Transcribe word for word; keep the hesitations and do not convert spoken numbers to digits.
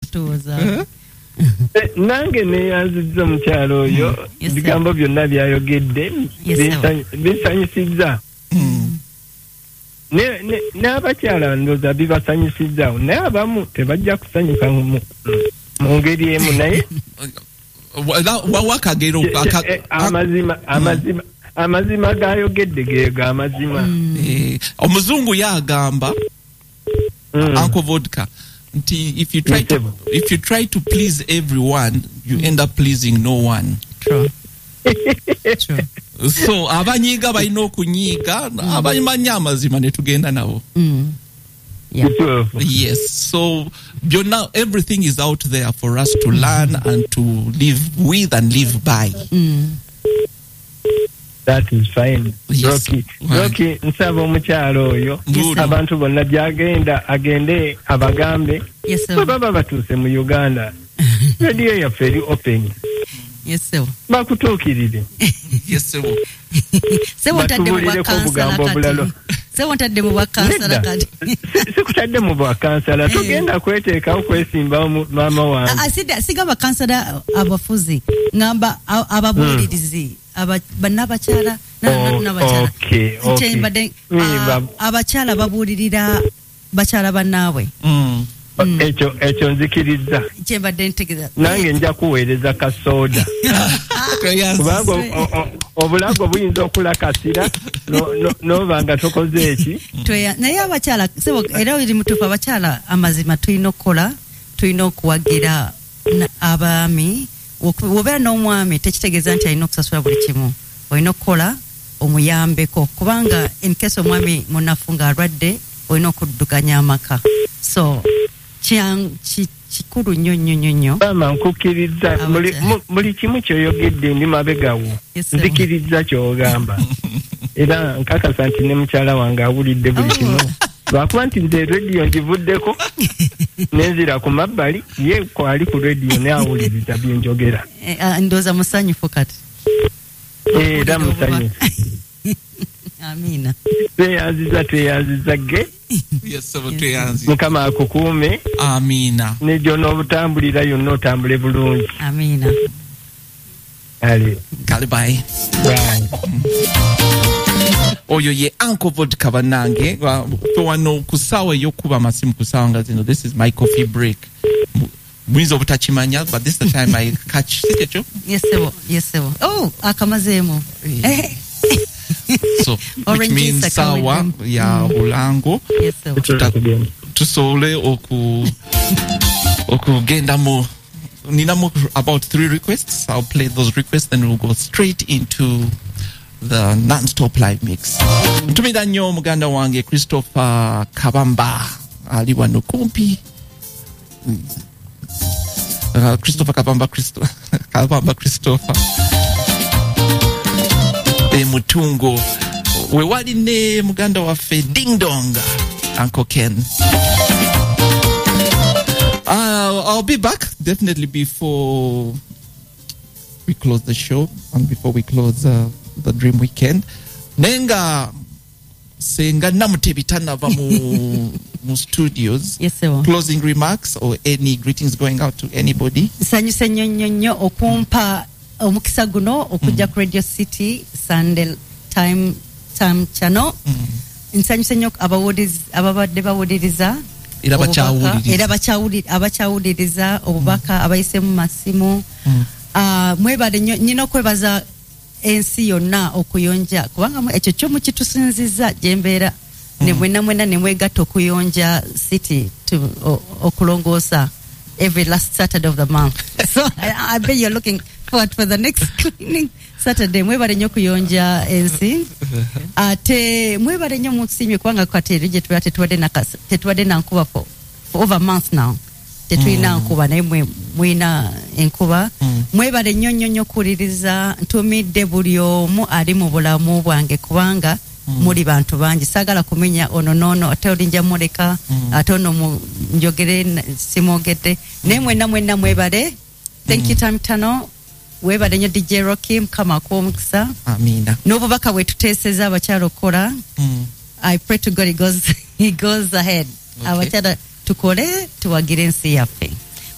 tuwoza nange neyanzizza mukyalo oyo bigambo byonna byayogedde bisanyusizza n'abakyala ndooza bibasanyusizza naye abamu tebajja kusanyuka mu ngeri emu naye wakagero amazima amazima amazima gayogedde geego amazima omuzungu yagamba Uncle Vodka nti if you try to if you try to please everyone you end up pleasing no one. True. True. So abanyiga balina okunyiga abamanya amazima ne tugenda nabo. Mm. Yeah. Yes. So byonna everything is out there for us to learn and to live with and live by. Mm. That is fine. Yes. Rocky, Rocky, nsaba omukyalo oyo abantu bonna byagenda agende abagambe baba batuuse mu Uganda radio yaffe eri open. Yes sir. Bakutuukirire. Yes sir. Sebo tadde mu bakansala kati. Sebo tadde mu bakansala kati. Sikutadde mu bakansala tugenda kweteekawo kwesimbawo maama wange. Asida siga bakansala abafuzi ngamba ababuulirizi bannabakyala n'abakyala. Okay, okay. Abakyala babuulirira bakyala bannaabwe. Ekyo ekyo nzikirizza. Kyembadde ntegeeza. Nange nja kuweereza kasoda. Kubanga obulago buyinza okulakasira n'obanga tokoze eki. Naye abakyala sebo era biri mutuufu abakyala amazima tulina okukola tulina okuwagira abaami wobeera n'omwami tekitegeeza nti alina okusasula buli kimu olina okukola omuyambeko kubanga in case omwami munafu ng'alwadde olina okuddukanya amaka so kikulu nnyo nnyo nnyo nnyo maama nkukkiriza buli kimu kyoyogedde ndi mabegawo nzikiriza ky'ogamba era nkakasa nti ne mukyala wange awulidde buli kimu lwakuba nti nze rediyo ngivuddeko nenzira ku mabbali ye kwali ku rediyo neawuliriza byenjogera ndooza musanyufu kati era musanyufu amina tweyanziza tweyanziza ge Mukama akukuume amina ne gyonna obutambulira yonna otambule bulungi amina ale kale bye bye oyo ye Uncle Vodka banange wano kusawa yokuba amasimu kusawa nga zino this is my coffee break mwizo butakimanya but this is the time I catch sikecho yes sebo yes sebo oh akamazemo so which means sawa ya ulango yes sebo tusole oku okugenda mu nina mu about three requests. I'll play those requests then we'll go straight into the non-stop live mix. Ntumira nnyo muganda wange Christopher Kabamba ali wano kumpi. Uh, Christopher Kabamba Christo Kabamba Christopher e mutungo we wali ne muganda waffe Ding Dong Uncle Ken. Uh, I'll be back definitely before we close the show and before we close uh, the Dream Weekend. Nenga senga namutebi tanava mu mu studios. Yes sir. Closing remarks or any greetings going out to anybody? Sanyuse nnyo nnyo nnyo okumpa omukisa guno okujja ku Radio City Sunday time time channel. Nsanyuse nnyo abawodizi ababadde bawodiriza era bakyawuliriza era bakyawuliriza abakyawuliriza obubaka abayise mu masimu. Ah mwebale nnyo nyina okwebaza ensi yonna okuyonja kubanga ekyo kyo mukitusinziza jembeera ne mwena mwena ne mwegatta okuyonja city to okulongoosa every last Saturday of the month. So I, I bet you're looking forward for the next cleaning Saturday. Mwebale nnyo kuyonja ensi ate mwebale nnyo musimye kubanga kati rije tuwate tuwade na tetuwade na nkuba for, for over a month now. Tetulina nkuba naye mwina enkuba mwebale nnyo nnyo nnyo kuliriza ntumidde buli omu ali mu bulamu bwange kubanga muli bantu bangi sagala kumenya ono nono ate olinja muleka ate ono mu njogere simogedde naye mwenna mwenna mwebale. Thank you time tano webale nnyo D J Rocky mukama akw'omukisa amina n'obubaka bwe tuteeseza abakyala okukola. I pray to God he goes, he goes ahead. Okay. Abakyala tukole tuwagire ensi yaffe.